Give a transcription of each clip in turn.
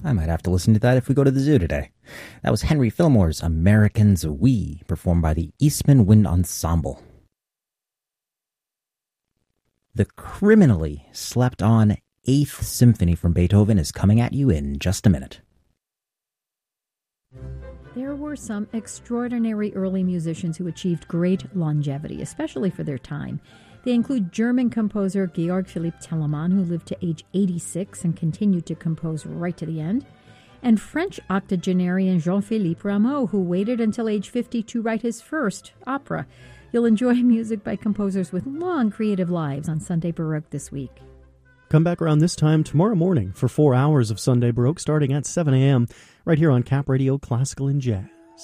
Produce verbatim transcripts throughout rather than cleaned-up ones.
I might have to listen to that if we go to the zoo today. That was Henry Fillmore's Americans We, performed by the Eastman Wind Ensemble. The criminally slept-on Eighth Symphony from Beethoven is coming at you in just a minute. There were some extraordinary early musicians who achieved great longevity, especially for their time. They include German composer Georg Philipp Telemann, who lived to age eighty-six and continued to compose right to the end, and French octogenarian Jean-Philippe Rameau, who waited until age fifty to write his first opera. You'll enjoy music by composers with long creative lives on Sunday Baroque this week. Come back around this time tomorrow morning for four hours of Sunday Baroque starting at seven a.m. right here on Cap Radio Classical and Jazz.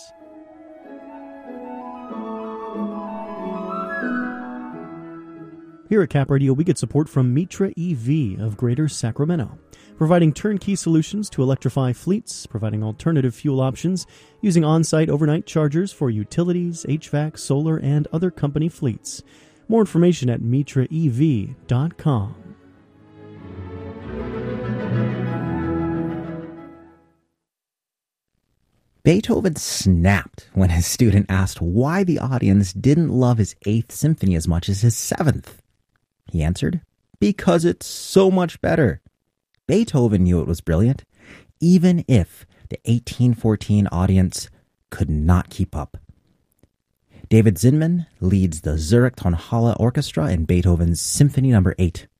Here at Cap Radio, we get support from Mitra E V of Greater Sacramento, providing turnkey solutions to electrify fleets, providing alternative fuel options, using on-site overnight chargers for utilities, H V A C, solar, and other company fleets. More information at mitra e v dot com. Beethoven snapped when his student asked why the audience didn't love his Eighth Symphony as much as his Seventh. He answered, because it's so much better. Beethoven knew it was brilliant, even if the eighteen fourteen audience could not keep up. David Zinman leads the Zurich Tonhalle Orchestra in Beethoven's Symphony Number eight.